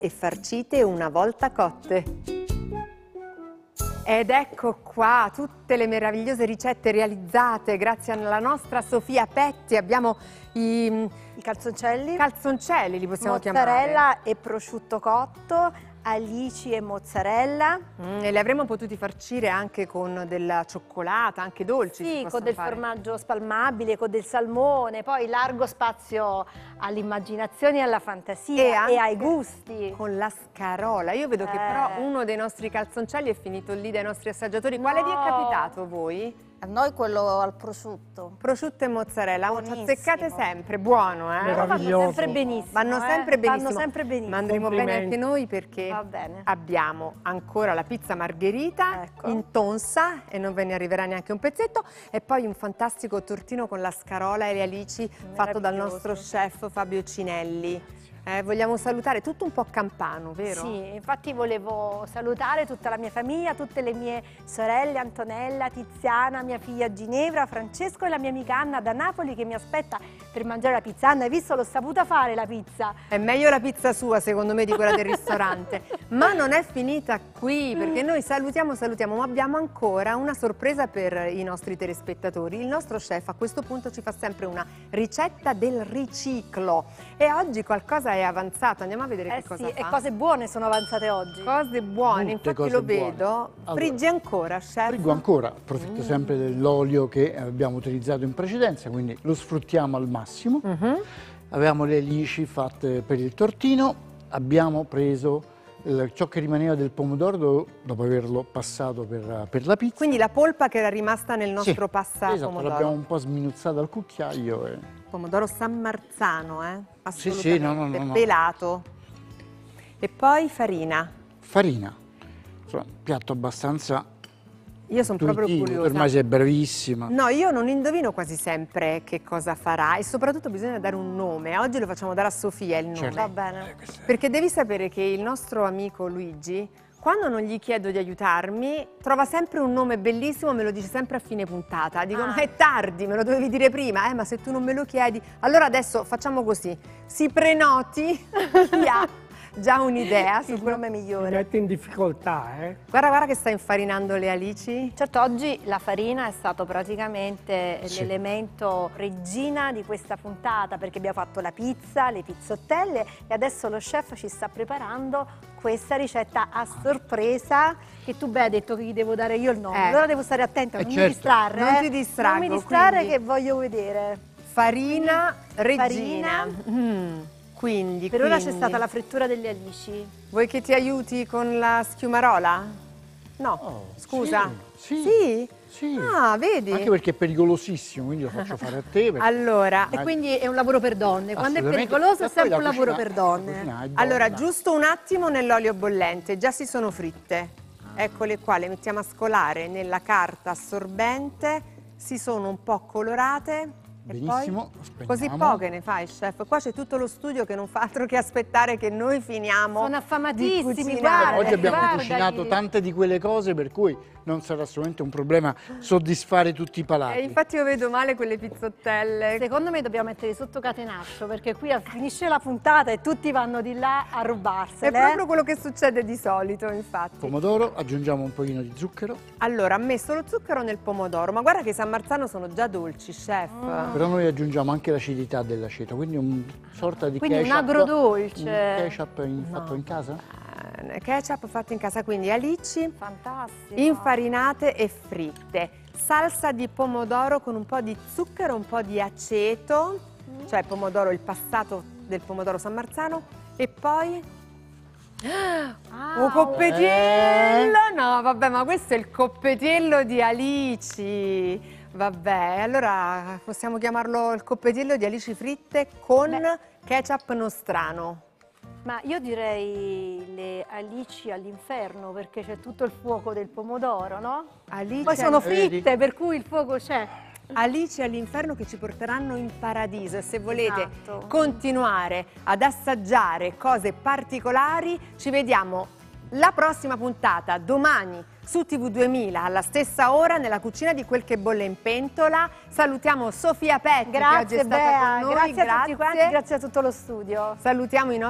e farcite una volta cotte. Ed ecco qua tutte le meravigliose ricette realizzate grazie alla nostra Sofia Petti. Abbiamo i calzoncelli li possiamo chiamare. Mozzarella e prosciutto cotto, alici e mozzarella. E li avremmo potuti farcire anche con della cioccolata, anche dolci. Sì, con del formaggio spalmabile, con del salmone, poi largo spazio all'immaginazione e alla fantasia e ai gusti. Con la scarola. Io vedo che però uno dei nostri calzoncelli è finito lì dai nostri assaggiatori. Quale vi è capitato voi? A noi quello al prosciutto. Prosciutto e mozzarella, ci Buonissimo. azzeccate sempre, buono, eh? Vanno sempre benissimo. Vanno sempre benissimo. Vanno sempre benissimo. Ma andremo bene anche noi perché abbiamo ancora la pizza margherita in tonsa e non ve ne arriverà neanche un pezzetto, e poi un fantastico tortino con la scarola e le alici fatto dal nostro chef Fabio Cinelli. Vogliamo salutare tutto un po' campano, vero? Sì, infatti volevo salutare tutta la mia famiglia, tutte le mie sorelle, Antonella, Tiziana, mia figlia Ginevra, Francesco e la mia amica Anna da Napoli che mi aspetta per mangiare la pizza. Anna, hai visto? L'ho saputa fare la pizza. È meglio la pizza sua, secondo me, di quella del ristorante. Ma non è finita qui, perché noi salutiamo, ma abbiamo ancora una sorpresa per i nostri telespettatori. Il nostro chef a questo punto ci fa sempre una ricetta del riciclo e oggi qualcosa è avanzato, andiamo a vedere che cosa fa. E cose buone sono avanzate oggi. Cose buone, Molte infatti cose lo buone. vedo. Allora, friggi ancora, chef? Friggo ancora, approfitto sempre dell'olio che abbiamo utilizzato in precedenza, quindi lo sfruttiamo al massimo. Avevamo le alici fatte per il tortino, abbiamo preso ciò che rimaneva del pomodoro dopo averlo passato per la pizza. Quindi la polpa che era rimasta nel nostro passato esatto, pomodoro. l'abbiamo un po' sminuzzato al cucchiaio. Pomodoro San Marzano, assolutamente, Sì, no. pelato. E poi farina. Farina, insomma, un piatto abbastanza Io sono proprio curiosa. Ormai sei bravissima. No, io non indovino quasi sempre che cosa farà e soprattutto bisogna dare un nome. Oggi lo facciamo dare a Sofia il nome. Certo. Va bene. Perché devi sapere che il nostro amico Luigi, quando non gli chiedo di aiutarmi, trova sempre un nome bellissimo, me lo dice sempre a fine puntata. Dico, ma è tardi, me lo dovevi dire prima, ma se tu non me lo chiedi. Allora adesso facciamo così, si prenoti chi ha già un'idea sul nome migliore. Mi mette in difficoltà, Guarda che sta infarinando le alici. Certo, oggi la farina è stato praticamente l'elemento regina di questa puntata, perché abbiamo fatto la pizza, le pizzottelle e adesso lo chef ci sta preparando questa ricetta a sorpresa che tu hai detto che gli devo dare io il nome. Allora devo stare attenta, non mi distrarre. Non ti distraggo. Non mi distrarre, quindi, che voglio vedere. Farina regina. Quindi, per ora c'è stata la frittura delle alici. Vuoi che ti aiuti con la schiumarola? No, scusa. Sì. Ah, vedi? Anche perché è pericolosissimo, quindi lo faccio fare a te. Allora, e quindi è un lavoro per donne. Quando è pericoloso è sempre un lavoro per donne. Allora, giusto un attimo nell'olio bollente, già si sono fritte. Eccole qua, le mettiamo a scolare nella carta assorbente, si sono un po' colorate. Benissimo, poi, così poche ne fai, chef? Qua c'è tutto lo studio che non fa altro che aspettare che noi finiamo. Sono affamatissimi, guarda. Oggi abbiamo cucinato tante di quelle cose per cui non sarà assolutamente un problema soddisfare tutti i palati. Infatti io vedo male quelle pizzottelle. Secondo me dobbiamo mettere sotto catenaccio, perché qui finisce la puntata e tutti vanno di là a rubarsele. È proprio quello che succede di solito, infatti. Pomodoro, aggiungiamo un pochino di zucchero. Allora, ha messo lo zucchero nel pomodoro, ma guarda che i San Marzano sono già dolci, chef. Però noi aggiungiamo anche l'acidità dell'aceto, quindi una sorta di quindi ketchup. Un agrodolce. Un ketchup fatto in casa? Ketchup fatto in casa, quindi alici fantastico, infarinate e fritte, salsa di pomodoro con un po' di zucchero, un po' di aceto, cioè pomodoro, il passato del pomodoro San Marzano, e poi un coppetiello, no vabbè, ma questo è il coppetiello di alici, vabbè, allora possiamo chiamarlo il coppetiello di alici fritte con ketchup nostrano. Ma io direi le alici all'inferno, perché c'è tutto il fuoco del pomodoro, no? Alici poi sono fritte, per cui il fuoco c'è. Alici all'inferno che ci porteranno in paradiso, e se volete continuare ad assaggiare cose particolari ci vediamo la prossima puntata domani su TV2000 alla stessa ora nella cucina di Quel che bolle in pentola. Salutiamo Sofia Petti, che oggi è stata con noi. Grazie a tutti quanti, grazie a tutto lo studio. Salutiamo i nostri